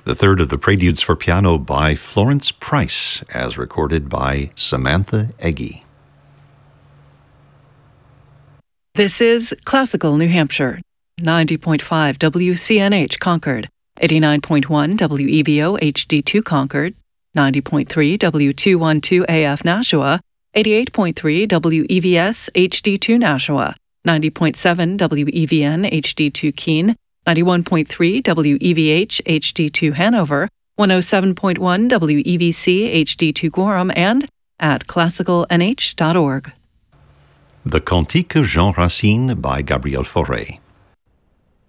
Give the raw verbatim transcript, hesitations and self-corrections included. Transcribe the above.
the third of the Preludes for Piano by Florence Price, as recorded by Samantha Eggy. This is Classical New Hampshire, ninety point five W C N H Concord, eighty-nine point one W E V O H D two Concord, ninety point three W two twelve A F Nashua, eighty-eight point three W E V S H D two Nashua, ninety point seven W E V N H D two Keene, ninety-one point three W E V H H D two Hanover, one oh seven point one W E V C H D two Gorham, and at classical n h dot org. The Cantique of Jean Racine by Gabriel Fauré.